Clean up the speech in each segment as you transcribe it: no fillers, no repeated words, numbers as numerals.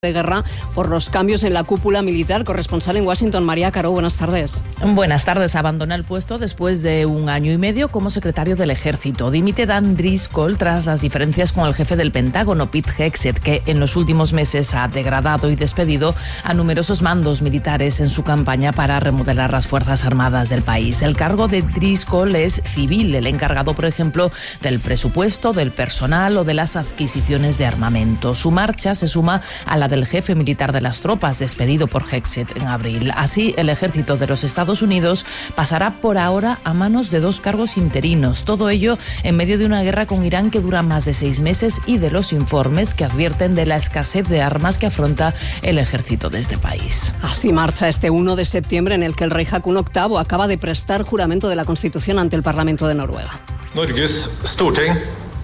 de guerra por los cambios en la cúpula militar. Corresponsal en Washington, María Caro, buenas tardes. Buenas tardes. Abandona el puesto después de 1 año y medio como secretario del Ejército. Dimite Dan Driscoll tras las diferencias con el jefe del Pentágono, Pete Hegseth, que en los últimos meses ha degradado y despedido a numerosos mandos militares en su campaña para remodelar las Fuerzas Armadas del país. El cargo de Driscoll es civil, el encargado, por ejemplo, del presupuesto, del personal o de las adquisiciones de armamento. Su marcha se suma a la del jefe militar de las tropas, despedido por Hegseth en abril. Así, el ejército de los Estados Unidos pasará por ahora a manos de 2 cargos interinos. Todo ello en medio de una guerra con Irán que dura más de 6 meses y de los informes que advierten de la escasez de armas que afronta el ejército de este país. Así marcha este 1 de septiembre en el que el rey Haakon VIII acaba de prestar juramento de la Constitución ante el Parlamento de Noruega. Norges Storting.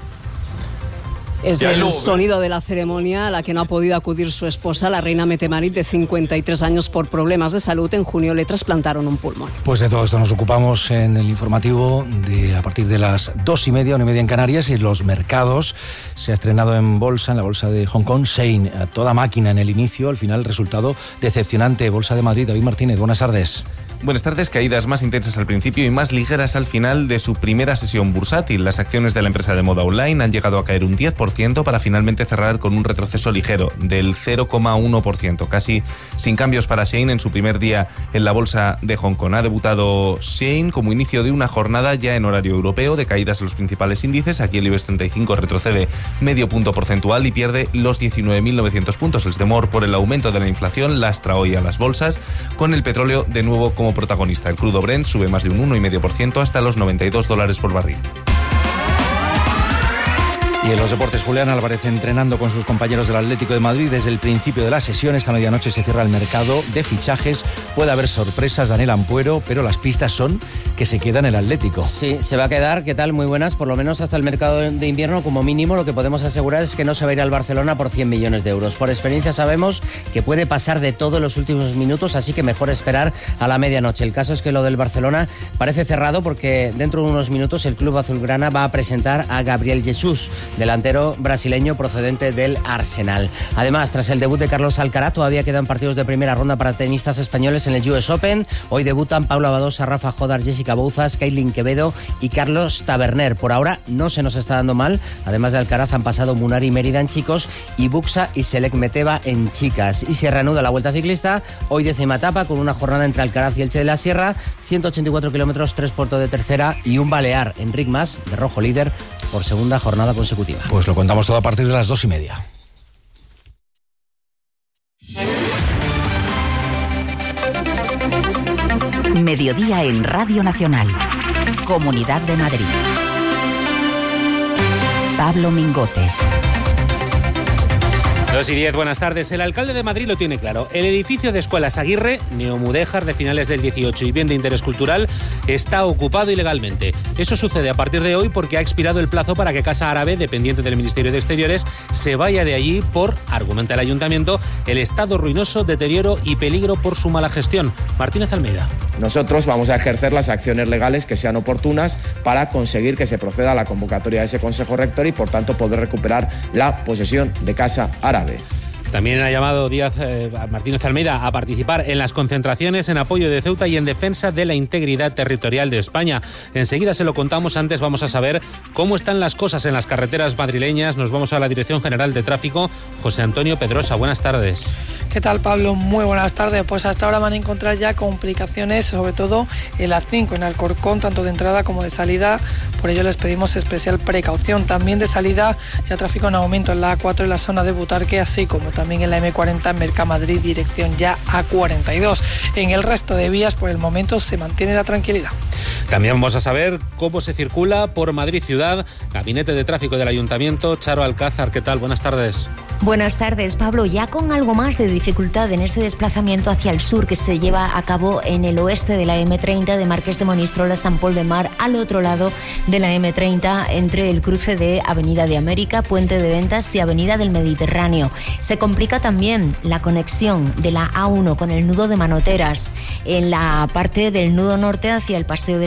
Es el sonido de la ceremonia a la que no ha podido acudir su esposa, la reina Mette-Marit, de 53 años, por problemas de salud. En junio le trasplantaron un pulmón. Pues de todo esto nos ocupamos en el informativo de a partir de las 2:30, 1:30 en Canarias. Y los mercados, se ha estrenado en bolsa, en la bolsa de Hong Kong, Shein, a toda máquina en el inicio. Al final, resultado decepcionante. Bolsa de Madrid, David Martínez, buenas tardes. Buenas tardes. Caídas más intensas al principio y más ligeras al final de su primera sesión bursátil. Las acciones de la empresa de moda online han llegado a caer un 10% para finalmente cerrar con un retroceso ligero del 0,1%, casi sin cambios para Shein en su primer día en la bolsa de Hong Kong. Ha debutado Shein como inicio de una jornada ya en horario europeo de caídas en los principales índices. Aquí el IBEX 35 retrocede medio punto porcentual y pierde los 19.900 puntos. El temor por el aumento de la inflación lastra hoy a las bolsas, con el petróleo de nuevo como protagonista. El crudo Brent sube más de un 1,5% hasta los $92 por barril. Y en los deportes, Julián Álvarez entrenando con sus compañeros del Atlético de Madrid desde el principio de la sesión. Esta medianoche se cierra el mercado de fichajes. Puede haber sorpresas, Daniel Ampuero, pero las pistas son que se queda en el Atlético. Sí, se va a quedar. ¿Qué tal? Muy buenas. Por lo menos hasta el mercado de invierno, como mínimo, lo que podemos asegurar es que no se va a ir al Barcelona por 100 millones de euros. Por experiencia sabemos que puede pasar de todo en los últimos minutos, así que mejor esperar a la medianoche. El caso es que lo del Barcelona parece cerrado porque dentro de unos minutos el club azulgrana va a presentar a Gabriel Jesús, delantero brasileño procedente del Arsenal. Además, tras el debut de Carlos Alcaraz, todavía quedan partidos de primera ronda para tenistas españoles en el US Open. Hoy debutan Paula Badosa, Rafa Jodar, Jessica Bouzas, Kailin Quevedo y Carlos Taberner. Por ahora no se nos está dando mal. Además de Alcaraz han pasado Munari Mérida en chicos y Buxa y Selek Meteva en chicas. Y se reanuda la Vuelta Ciclista, hoy 10ª etapa con una jornada entre Alcaraz y Elche de la Sierra, 184 kilómetros, 3 puertos de tercera y un balear. Enric Mas, de rojo líder, por segunda jornada consecutiva. Pues lo contamos todo a partir de las 2:30. Mediodía en Radio Nacional. Comunidad de Madrid. Pablo Mingote. 2:10, buenas tardes. El alcalde de Madrid lo tiene claro. El edificio de Escuelas Aguirre, neomudéjar de finales del 18 y bien de interés cultural, está ocupado ilegalmente. Eso sucede a partir de hoy porque ha expirado el plazo para que Casa Árabe, dependiente del Ministerio de Exteriores, se vaya de allí por, argumenta el ayuntamiento, el estado ruinoso, deterioro y peligro por su mala gestión. Martínez Almeida. Nosotros vamos a ejercer las acciones legales que sean oportunas para conseguir que se proceda a la convocatoria de ese Consejo Rector y, por tanto, poder recuperar la posesión de Casa Árabe. También ha llamado Martínez Almeida a participar en las concentraciones en apoyo de Ceuta y en defensa de la integridad territorial de España. Enseguida se lo contamos. Antes vamos a saber cómo están las cosas en las carreteras madrileñas. Nos vamos a la Dirección General de Tráfico. José Antonio Pedrosa, buenas tardes. ¿Qué tal, Pablo? Muy buenas tardes. Pues hasta ahora van a encontrar ya complicaciones, sobre todo en la 5, en Alcorcón, tanto de entrada como de salida. Por ello les pedimos especial precaución. También de salida ya tráfico en aumento en la A4 en la zona de Butarque, así como también en la M40 en Mercamadrid, dirección ya A42. En el resto de vías, por el momento, se mantiene la tranquilidad. También vamos a saber cómo se circula por Madrid Ciudad. Gabinete de Tráfico del Ayuntamiento, Charo Alcázar, ¿qué tal? Buenas tardes. Buenas tardes, Pablo. Ya con algo más de dificultad en ese desplazamiento hacia el sur que se lleva a cabo en el oeste de la M30 de Marqués de Monistrol a Sant Pol de Mar, al otro lado de la M30, entre el cruce de Avenida de América, Puente de Ventas y Avenida del Mediterráneo. Se complica también la conexión de la A1 con el nudo de Manoteras en la parte del nudo norte hacia el Paseo de la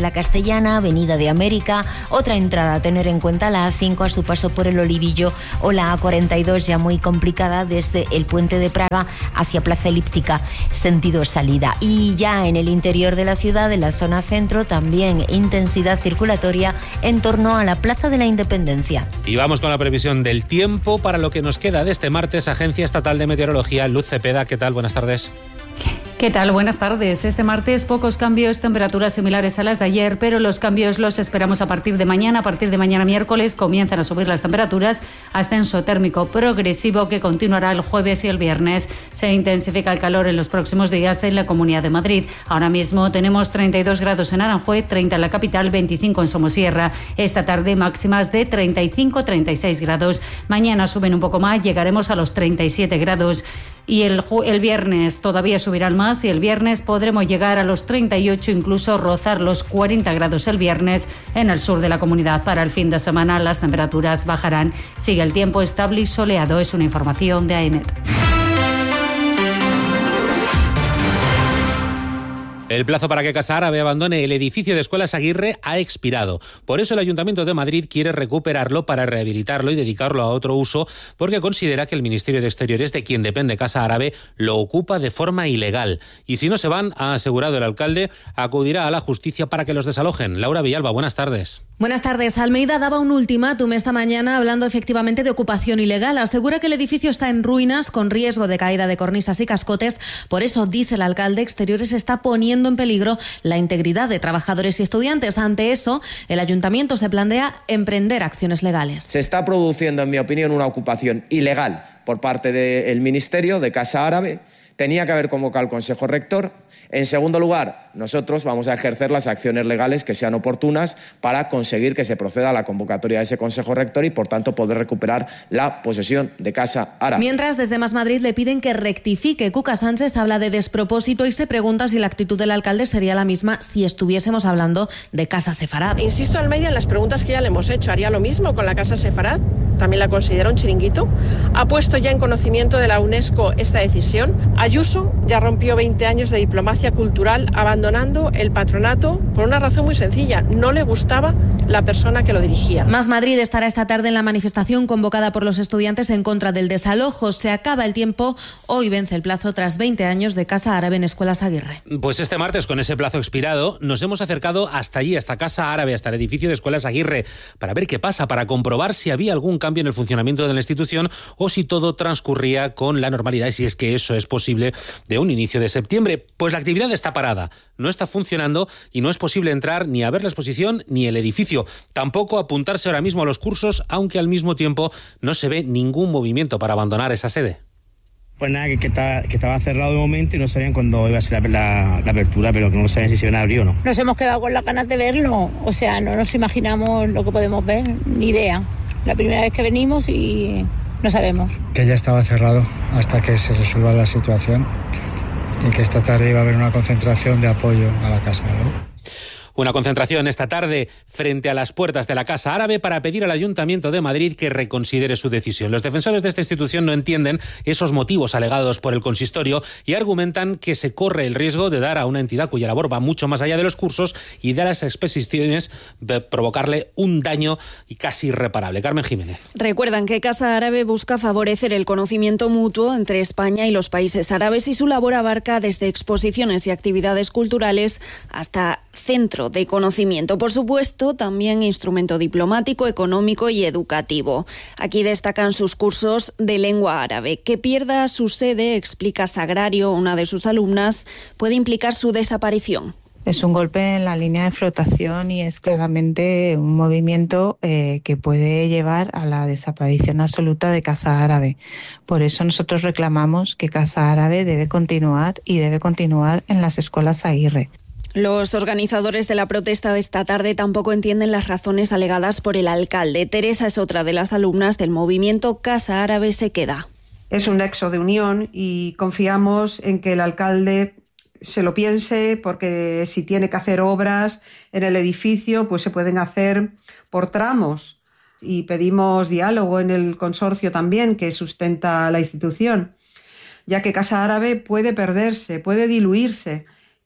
la Castellana, Avenida de América, otra entrada a tener en cuenta la A5 a su paso por el Olivillo o la A42 ya muy complicada desde el Puente de Praga hacia Plaza Elíptica, sentido salida. Y ya en el interior de la ciudad, en la zona centro, también intensidad circulatoria en torno a la Plaza de la Independencia. Y vamos con la previsión del tiempo para lo que nos queda de este martes. Agencia Estatal de Meteorología, Luz Cepeda, ¿qué tal? Buenas tardes. ¿Qué tal? Buenas tardes. Este martes pocos cambios, temperaturas similares a las de ayer, pero los cambios los esperamos a partir de mañana. A partir de mañana miércoles comienzan a subir las temperaturas, ascenso térmico progresivo que continuará el jueves y el viernes. Se intensifica el calor en los próximos días en la Comunidad de Madrid. Ahora mismo tenemos 32 grados en Aranjuez, 30 en la capital, 25 en Somosierra. Esta tarde máximas de 35-36 grados. Mañana suben un poco más, llegaremos a los 37 grados. Y el viernes todavía subirán más y el viernes podremos llegar a los 38, incluso rozar los 40 grados el viernes en el sur de la comunidad. Para el fin de semana las temperaturas bajarán. Sigue el tiempo estable y soleado. Es una información de AEMET. El plazo para que Casa Árabe abandone el edificio de Escuelas Aguirre ha expirado. Por eso el Ayuntamiento de Madrid quiere recuperarlo para rehabilitarlo y dedicarlo a otro uso, porque considera que el Ministerio de Exteriores, de quien depende Casa Árabe, lo ocupa de forma ilegal. Y si no se van, ha asegurado el alcalde, acudirá a la justicia para que los desalojen. Laura Villalba, buenas tardes. Buenas tardes. Almeida daba un ultimátum esta mañana hablando efectivamente de ocupación ilegal. Asegura que el edificio está en ruinas con riesgo de caída de cornisas y cascotes. Por eso, dice el alcalde, Exteriores está poniendo en peligro la integridad de trabajadores y estudiantes. Ante eso, el ayuntamiento se plantea emprender acciones legales. Se está produciendo, en mi opinión, una ocupación ilegal por parte del Ministerio de Casa Árabe. Tenía que haber convocado al Consejo Rector. En segundo lugar, nosotros vamos a ejercer las acciones legales que sean oportunas para conseguir que se proceda a la convocatoria de ese Consejo Rector y, por tanto, poder recuperar la posesión de Casa Árabe. Mientras, desde Más Madrid le piden que rectifique. Cuca Sánchez habla de despropósito y se pregunta si la actitud del alcalde sería la misma si estuviésemos hablando de Casa Sefarad. Insisto, Almeida, en las preguntas que ya le hemos hecho. ¿Haría lo mismo con la Casa Sefarad? ¿También la considera un chiringuito? ¿Ha puesto ya en conocimiento de la UNESCO esta decisión? Ayuso ya rompió 20 años de diplomacia cultural abandonando el patronato por una razón muy sencilla: no le gustaba la persona que lo dirigía. Más Madrid estará esta tarde en la manifestación convocada por los estudiantes en contra del desalojo. Se acaba el tiempo, hoy vence el plazo tras 20 años de Casa Árabe en Escuelas Aguirre. Pues este martes, con ese plazo expirado, nos hemos acercado hasta allí, hasta Casa Árabe, hasta el edificio de Escuelas Aguirre, para ver qué pasa, para comprobar si había algún cambio en el funcionamiento de la institución o si todo transcurría con la normalidad, y si es que eso es posible, de un inicio de septiembre. Pues la actividad está parada, no está funcionando y no es posible entrar ni a ver la exposición ni el edificio. Tampoco apuntarse ahora mismo a los cursos, aunque al mismo tiempo no se ve ningún movimiento para abandonar esa sede. Pues nada, que estaba cerrado de momento y no sabían cuándo iba a ser la apertura, pero que no sabían si se iban a abrir o no. Nos hemos quedado con las ganas de verlo, o sea, no nos imaginamos lo que podemos ver, ni idea. La primera vez que venimos y no sabemos. Que ya estaba cerrado hasta que se resuelva la situación y que esta tarde iba a haber una concentración de apoyo a la Casa Árabe. Una concentración esta tarde frente a las puertas de la Casa Árabe para pedir al Ayuntamiento de Madrid que reconsidere su decisión. Los defensores de esta institución no entienden esos motivos alegados por el consistorio y argumentan que se corre el riesgo de dar a una entidad cuya labor va mucho más allá de los cursos y de las exposiciones provocarle un daño casi irreparable. Carmen Jiménez. Recuerdan que Casa Árabe busca favorecer el conocimiento mutuo entre España y los países árabes y su labor abarca desde exposiciones y actividades culturales hasta centro de conocimiento, por supuesto, también instrumento diplomático, económico y educativo. Aquí destacan sus cursos de lengua árabe. Que pierda su sede, explica Sagrario, una de sus alumnas, puede implicar su desaparición. Es un golpe en la línea de flotación y es claramente un movimiento que puede llevar a la desaparición absoluta de Casa Árabe. Por eso nosotros reclamamos que Casa Árabe debe continuar y debe continuar en las escuelas Aguirre. Los organizadores de la protesta de esta tarde tampoco entienden las razones alegadas por el alcalde. Teresa es otra de las alumnas del movimiento Casa Árabe se queda. Es un nexo de unión y confiamos en que el alcalde se lo piense, porque si tiene que hacer obras en el edificio, pues se pueden hacer por tramos. Y pedimos diálogo en el consorcio también que sustenta la institución, ya que Casa Árabe puede perderse, puede diluirse,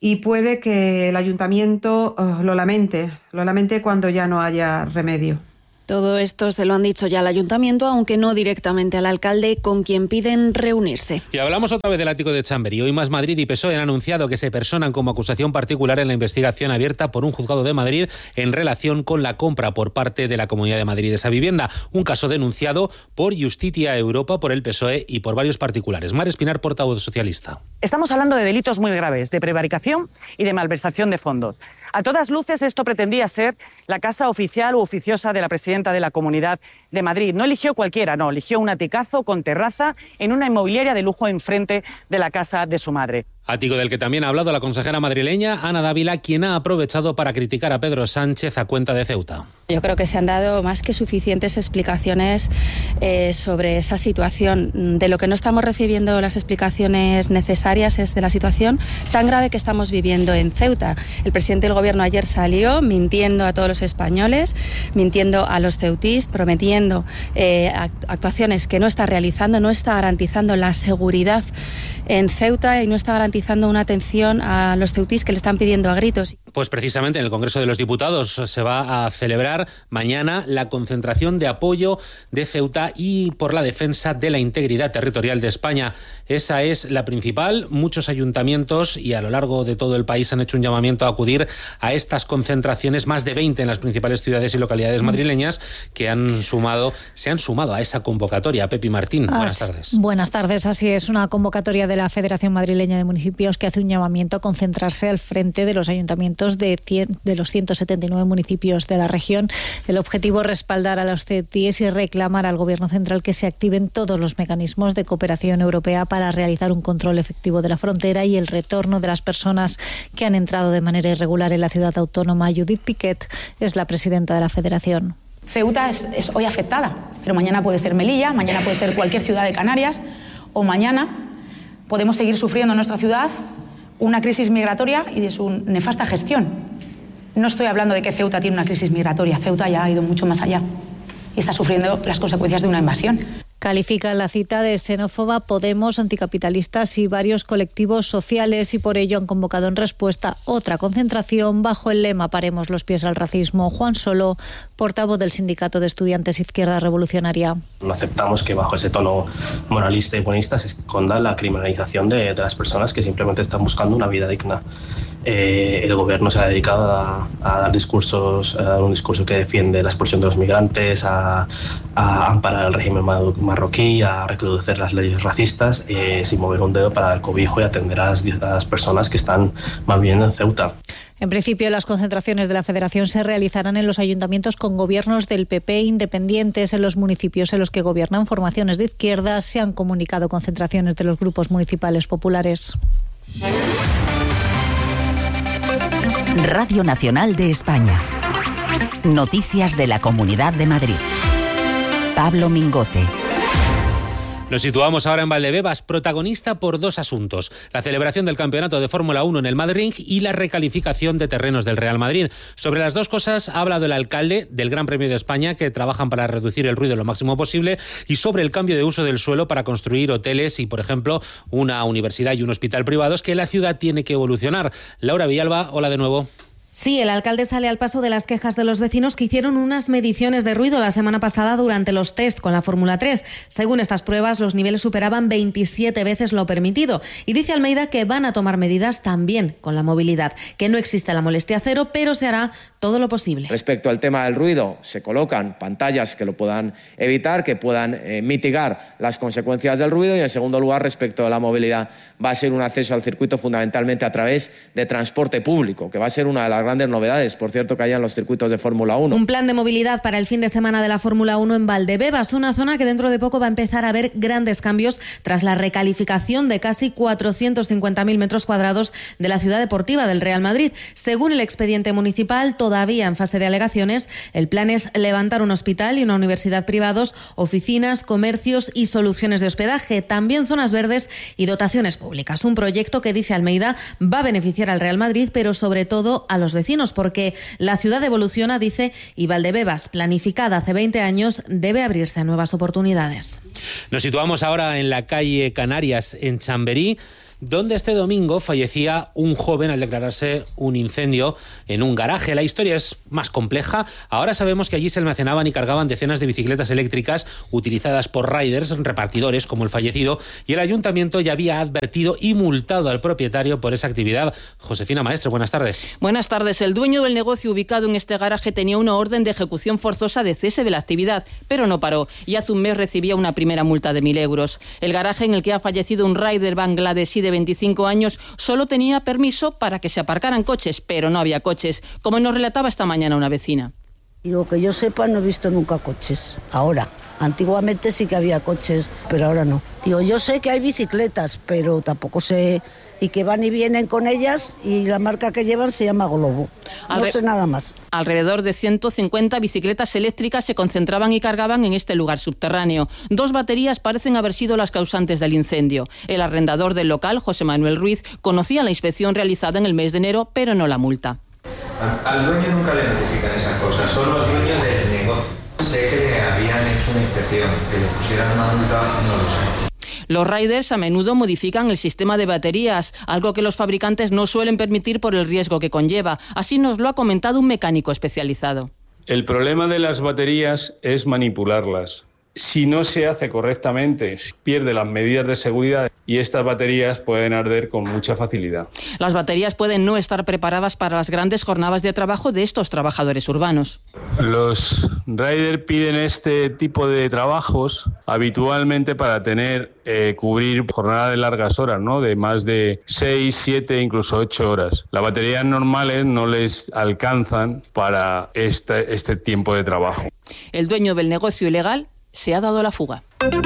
y puede que el ayuntamiento lo lamente cuando ya no haya remedio. Todo esto se lo han dicho ya al ayuntamiento, aunque no directamente al alcalde, con quien piden reunirse. Y hablamos otra vez del ático de Chamberí. Hoy Más Madrid y PSOE han anunciado que se personan como acusación particular en la investigación abierta por un juzgado de Madrid en relación con la compra por parte de la Comunidad de Madrid de esa vivienda. Un caso denunciado por Justitia Europa, por el PSOE y por varios particulares. Mar Espinar, portavoz socialista. Estamos hablando de delitos muy graves, de prevaricación y de malversación de fondos. A todas luces, esto pretendía ser la casa oficial u oficiosa de la presidenta de la Comunidad de Madrid. No eligió cualquiera, no, eligió un aticazo con terraza en una inmobiliaria de lujo enfrente de la casa de su madre. Ático del que también ha hablado la consejera madrileña Ana Dávila, quien ha aprovechado para criticar a Pedro Sánchez a cuenta de Ceuta. Yo creo que se han dado más que suficientes explicaciones sobre esa situación. De lo que no estamos recibiendo las explicaciones necesarias es de la situación tan grave que estamos viviendo en Ceuta. El presidente del Gobierno ayer salió mintiendo a todos los españoles, mintiendo a los ceutís, prometiendo actuaciones que no está realizando, no está garantizando la seguridad en Ceuta y no está garantizando una atención a los ceutís que le están pidiendo a gritos. Pues precisamente en el Congreso de los Diputados se va a celebrar mañana la concentración de apoyo de Ceuta y por la defensa de la integridad territorial de España. Esa es la principal. Muchos ayuntamientos y a lo largo de todo el país han hecho un llamamiento a acudir a estas concentraciones, más de 20 en las principales ciudades y localidades madrileñas que se han sumado a esa convocatoria. Pepi Martín, buenas tardes. Buenas tardes, así es, una convocatoria de la Federación Madrileña de Municipios que hace un llamamiento a concentrarse al frente de los ayuntamientos de los 179 municipios de la región. El objetivo es respaldar a los ceutíes y reclamar al Gobierno central que se activen todos los mecanismos de cooperación europea para realizar un control efectivo de la frontera y el retorno de las personas que han entrado de manera irregular en la ciudad autónoma. Judith Piquet es la presidenta de la Federación. Ceuta es hoy afectada, pero mañana puede ser Melilla, mañana puede ser cualquier ciudad de Canarias, o mañana podemos seguir sufriendo en nuestra ciudad una crisis migratoria y de su nefasta gestión. No estoy hablando de que Ceuta tiene una crisis migratoria, Ceuta ya ha ido mucho más allá y está sufriendo las consecuencias de una invasión. Califican la cita de xenófoba Podemos, anticapitalistas y varios colectivos sociales y por ello han convocado en respuesta otra concentración bajo el lema Paremos los pies al racismo. Juan Solo, portavoz del Sindicato de Estudiantes Izquierda Revolucionaria. No aceptamos que bajo ese tono moralista y buenista se esconda la criminalización de las personas que simplemente están buscando una vida digna. El gobierno se ha dedicado a dar discursos, a un discurso que defiende la expulsión de los migrantes, a amparar el régimen marroquí, a recrudecer las leyes racistas, sin mover un dedo para dar cobijo y atender a las personas que están mal viviendo en Ceuta. En principio, las concentraciones de la Federación se realizarán en los ayuntamientos con gobiernos del PP independientes. En los municipios en los que gobiernan formaciones de izquierdas se han comunicado concentraciones de los grupos municipales populares. Radio Nacional de España. Noticias de la Comunidad de Madrid. Pablo Mingote. Nos situamos ahora en Valdebebas, protagonista por dos asuntos: la celebración del campeonato de Fórmula 1 en el Madrid y la recalificación de terrenos del Real Madrid. Sobre las dos cosas ha hablado el alcalde del Gran Premio de España, que trabajan para reducir el ruido lo máximo posible, y sobre el cambio de uso del suelo para construir hoteles y, por ejemplo, una universidad y un hospital privados que la ciudad tiene que evolucionar. Laura Villalba, hola de nuevo. Sí, el alcalde sale al paso de las quejas de los vecinos que hicieron unas mediciones de ruido la semana pasada durante los test con la Fórmula 3. Según estas pruebas, los niveles superaban 27 veces lo permitido. Y dice Almeida que van a tomar medidas también con la movilidad, que no existe la molestia cero, pero se hará todo lo posible. Respecto al tema del ruido, se colocan pantallas que lo puedan evitar, que puedan mitigar las consecuencias del ruido. Y en segundo lugar, respecto a la movilidad, va a ser un acceso al circuito fundamentalmente a través de transporte público, que va a ser una de las grandes novedades, por cierto, que hayan los circuitos de Fórmula 1. Un plan de movilidad para el fin de semana de la Fórmula 1 en Valdebebas, una zona que dentro de poco va a empezar a ver grandes cambios tras la recalificación de casi 450.000 metros cuadrados de la ciudad deportiva del Real Madrid. Según el expediente municipal, todavía en fase de alegaciones, el plan es levantar un hospital y una universidad privados, oficinas, comercios y soluciones de hospedaje, también zonas verdes y dotaciones públicas. Un proyecto que, dice Almeida, va a beneficiar al Real Madrid, pero sobre todo a los vecinos, porque la ciudad evoluciona, dice, y Valdebebas, planificada hace 20 años, debe abrirse a nuevas oportunidades. Nos situamos ahora en la calle Canarias, en Chamberí, donde este domingo fallecía un joven al declararse un incendio en un garaje. La historia es más compleja. Ahora sabemos que allí se almacenaban y cargaban decenas de bicicletas eléctricas utilizadas por riders, repartidores como el fallecido, y el ayuntamiento ya había advertido y multado al propietario por esa actividad. Josefina Maestre, buenas tardes. Buenas tardes. El dueño del negocio ubicado en este garaje tenía una orden de ejecución forzosa de cese de la actividad, pero no paró y hace un mes recibía una primera multa de 1.000 euros. El garaje en el que ha fallecido un rider bangladesí de 25 años solo tenía permiso para que se aparcaran coches, pero no había coches, como nos relataba esta mañana una vecina. Digo, que yo sepa, no he visto nunca coches. Ahora, antiguamente sí que había coches, pero ahora no. Digo, yo sé que hay bicicletas, pero tampoco sé, y que van y vienen con ellas, y la marca que llevan se llama Globo. No sé nada más. Alrededor de 150 bicicletas eléctricas se concentraban y cargaban en este lugar subterráneo. 2 baterías parecen haber sido las causantes del incendio. El arrendador del local, José Manuel Ruiz, conocía la inspección realizada en el mes de enero, pero no la multa. Al dueño nunca le notifican esas cosas, solo al dueño del negocio. Sé que le habían hecho una inspección, que le pusieran una multa, no lo sé. Los riders a menudo modifican el sistema de baterías, algo que los fabricantes no suelen permitir por el riesgo que conlleva. Así nos lo ha comentado un mecánico especializado. El problema de las baterías es manipularlas. Si no se hace correctamente, pierde las medidas de seguridad y estas baterías pueden arder con mucha facilidad. Las baterías pueden no estar preparadas para las grandes jornadas de trabajo de estos trabajadores urbanos. Los riders piden este tipo de trabajos habitualmente para cubrir jornadas de largas horas, ¿no? De más de 6, 7, incluso 8 horas. Las baterías normales no les alcanzan para este tiempo de trabajo. El dueño del negocio ilegal se ha dado la fuga.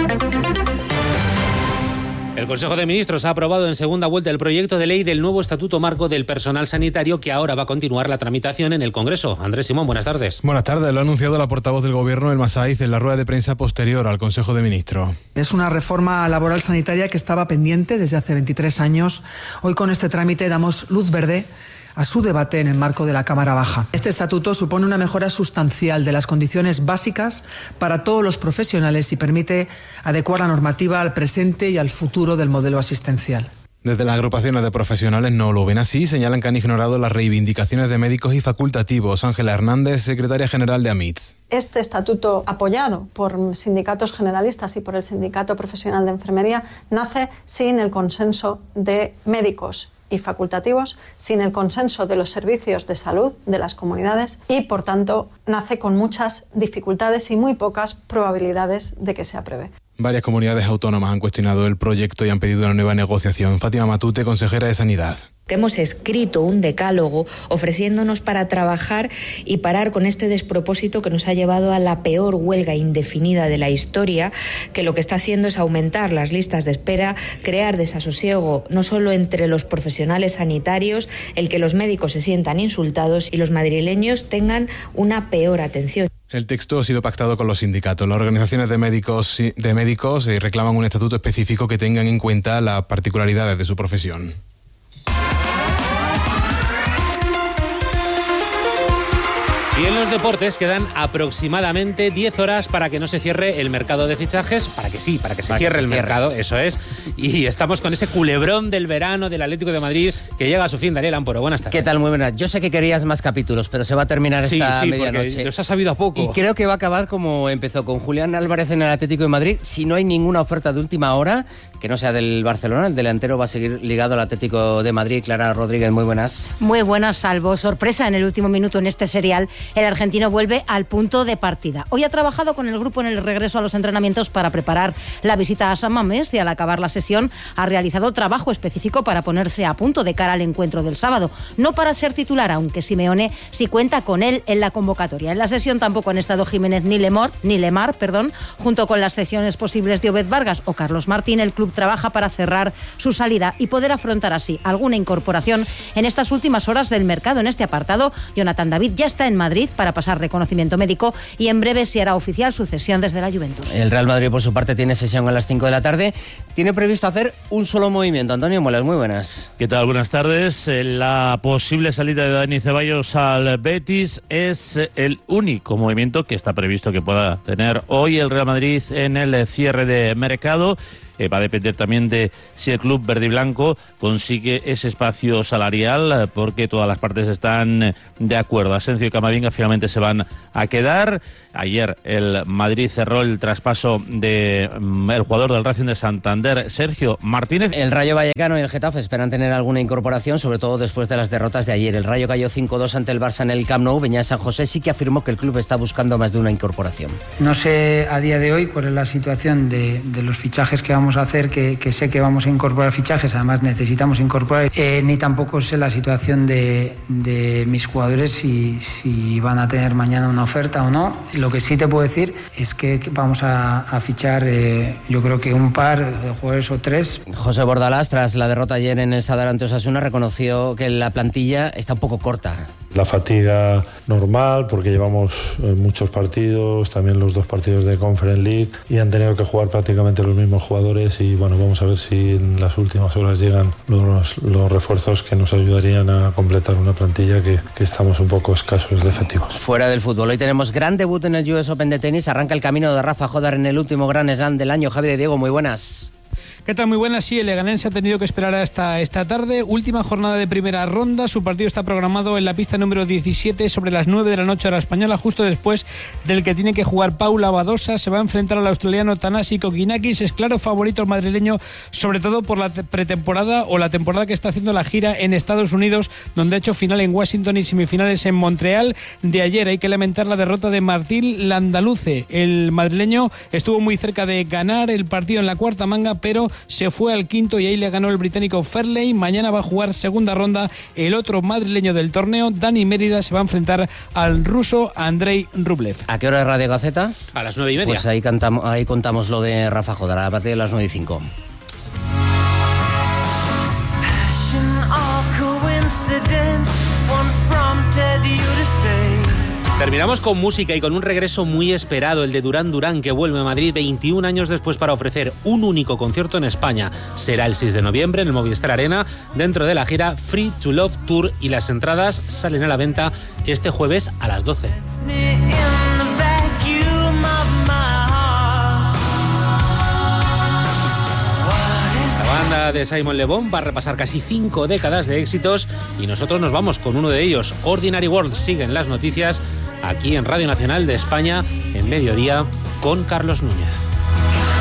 El Consejo de Ministros ha aprobado en segunda vuelta el proyecto de ley del nuevo Estatuto Marco del Personal Sanitario, que ahora va a continuar la tramitación en el Congreso. Andrés Simón, buenas tardes. Buenas tardes. Lo ha anunciado la portavoz del Gobierno, Elma Saiz, en la rueda de prensa posterior al Consejo de Ministros. Es una reforma laboral sanitaria que estaba pendiente desde hace 23 años. Hoy con este trámite damos luz verde a su debate en el marco de la Cámara Baja. Este estatuto supone una mejora sustancial de las condiciones básicas para todos los profesionales y permite adecuar la normativa al presente y al futuro del modelo asistencial. Desde las agrupaciones de profesionales no lo ven así, señalan que han ignorado las reivindicaciones de médicos y facultativos. Ángela Hernández, secretaria general de AMITS. Este estatuto, apoyado por sindicatos generalistas y por el Sindicato Profesional de Enfermería, nace sin el consenso de médicos y facultativos, sin el consenso de los servicios de salud de las comunidades y, por tanto, nace con muchas dificultades y muy pocas probabilidades de que se apruebe. Varias comunidades autónomas han cuestionado el proyecto y han pedido una nueva negociación. Fátima Matute, consejera de Sanidad. Hemos escrito un decálogo ofreciéndonos para trabajar y parar con este despropósito que nos ha llevado a la peor huelga indefinida de la historia, que lo que está haciendo es aumentar las listas de espera, crear desasosiego no solo entre los profesionales sanitarios, el que los médicos se sientan insultados y los madrileños tengan una peor atención. El texto ha sido pactado con los sindicatos. Las organizaciones de médicos reclaman un estatuto específico que tengan en cuenta las particularidades de su profesión. Y en los deportes quedan aproximadamente 10 horas para que no se cierre el mercado de fichajes, para que se cierre el mercado, eso es. Y estamos con ese culebrón del verano del Atlético de Madrid que llega a su fin. Daniel Amporo, buenas tardes. ¿Qué tal? Muy buenas. Yo sé que querías más capítulos, pero se va a terminar esta medianoche. Porque nos ha sabido a poco. Y creo que va a acabar como empezó, con Julián Álvarez en el Atlético de Madrid. Si no hay ninguna oferta de última hora, que no sea del Barcelona, el delantero va a seguir ligado al Atlético de Madrid. Clara Rodríguez, muy buenas. Muy buenas, salvo sorpresa en el último minuto en este serial. El argentino vuelve al punto de partida. Hoy ha trabajado con el grupo en el regreso a los entrenamientos para preparar la visita a San Mamés y al acabar la sesión ha realizado trabajo específico para ponerse a punto de cara al encuentro del sábado. No para ser titular, aunque Simeone sí cuenta con él en la convocatoria. En la sesión tampoco han estado Jiménez ni Lemar, junto con las cesiones posibles de Obed Vargas o Carlos Martín. El club trabaja para cerrar su salida y poder afrontar así alguna incorporación en estas últimas horas del mercado. En este apartado, Jonathan David ya está en Madrid para pasar reconocimiento médico y en breve se hará oficial su cesión desde la Juventus. El Real Madrid, por su parte, tiene sesión a las 5 de la tarde. Tiene previsto hacer un solo movimiento. Antonio Molas, muy buenas. ¿Qué tal? Buenas tardes. La posible salida de Dani Ceballos al Betis es el único movimiento que está previsto que pueda tener hoy el Real Madrid en el cierre de mercado. va a depender también de si el club verde y blanco consigue ese espacio salarial, porque todas las partes están de acuerdo. Asensio y Camavinga finalmente se van a quedar. Ayer el Madrid cerró el traspaso del jugador del Racing de Santander, Sergio Martínez. El Rayo Vallecano y el Getafe esperan tener alguna incorporación, sobre todo después de las derrotas de ayer. El Rayo cayó 5-2 ante el Barça en el Camp Nou. Beñat San José sí que afirmó que el club está buscando más de una incorporación. No sé a día de hoy cuál es la situación de los fichajes que vamos a hacer, que sé que vamos a incorporar fichajes, además necesitamos incorporar, ni tampoco sé la situación de mis jugadores, si van a tener mañana una oferta o no. Lo que sí te puedo decir es que vamos a fichar, yo creo que un par de jugadores o tres. José Bordalás, tras la derrota ayer en el Sadar ante Osasuna, reconoció que la plantilla está un poco corta. La fatiga normal, porque llevamos muchos partidos, también los 2 partidos de Conference League, y han tenido que jugar prácticamente los mismos jugadores, y bueno, vamos a ver si en las últimas horas llegan los refuerzos que nos ayudarían a completar una plantilla que estamos un poco escasos de efectivos. Fuera del fútbol, hoy tenemos gran debut en el US Open de tenis. Arranca el camino de Rafa Jodar en el último Grand Slam del año. Javi de Diego, muy buenas. ¿Qué tal? Muy buenas. Sí, el leganense ha tenido que esperar hasta esta tarde. Última jornada de primera ronda. Su partido está programado en la pista número 17 sobre las 9 de la noche hora española, justo después del que tiene que jugar Paula Badosa. Se va a enfrentar al australiano Thanasi Kokkinakis. Es claro favorito el madrileño, sobre todo por la pretemporada o la temporada que está haciendo la gira en Estados Unidos, donde ha hecho final en Washington y semifinales en Montreal. De ayer hay que lamentar la derrota de Martín Landaluce. El madrileño estuvo muy cerca de ganar el partido en la cuarta manga, pero se fue al quinto y ahí le ganó el británico Fairley. Mañana va a jugar segunda ronda el otro madrileño del torneo, Dani Mérida, se va a enfrentar al ruso Andrei Rublev. ¿A qué hora es Radio Gaceta? A las 9:30. Pues ahí contamos lo de Rafa Jodar a partir de las 9:05. Terminamos con música y con un regreso muy esperado, el de Duran Duran, que vuelve a Madrid 21 años después para ofrecer un único concierto en España. Será el 6 de noviembre en el Movistar Arena, dentro de la gira Free to Love Tour, y las entradas salen a la venta este jueves a las 12. La banda de Simon Le Bon va a repasar casi 5 décadas de éxitos, y nosotros nos vamos con uno de ellos. Ordinary World. Siguen las noticias aquí en Radio Nacional de España en mediodía con Carlos Núñez.